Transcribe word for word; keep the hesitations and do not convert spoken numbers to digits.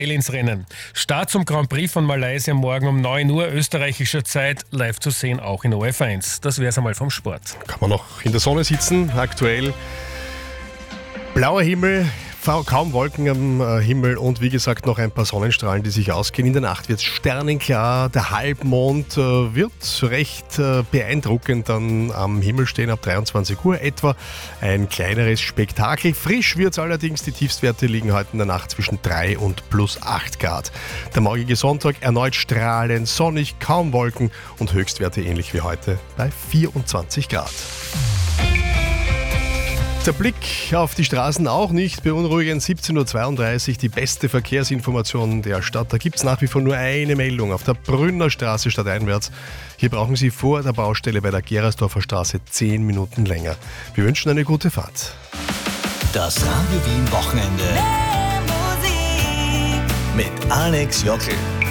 ins Rennen. Start zum Grand Prix von Malaysia morgen um neun Uhr österreichischer Zeit, live zu sehen, auch in O F eins. Das wäre es einmal vom Sport. Kann man noch in der Sonne sitzen, aktuell blauer Himmel, kaum Wolken am Himmel und wie gesagt noch ein paar Sonnenstrahlen, die sich ausgehen. In der Nacht wird es sternenklar, der Halbmond wird recht beeindruckend dann am Himmel stehen ab dreiundzwanzig Uhr etwa. Ein kleineres Spektakel. Frisch wird es allerdings, die Tiefstwerte liegen heute in der Nacht zwischen drei und plus acht Grad. Der morgige Sonntag erneut strahlend, sonnig, kaum Wolken und Höchstwerte ähnlich wie heute bei vierundzwanzig Grad. Der Blick auf die Straßen auch nicht beunruhigend. siebzehn Uhr zweiunddreißig, die beste Verkehrsinformation der Stadt. Da gibt es nach wie vor nur eine Meldung auf der Brünner Straße stadteinwärts. Hier brauchen Sie vor der Baustelle bei der Gerersdorfer Straße zehn Minuten länger. Wir wünschen eine gute Fahrt. Das Radio Wien Wochenende mit Alex Jockel.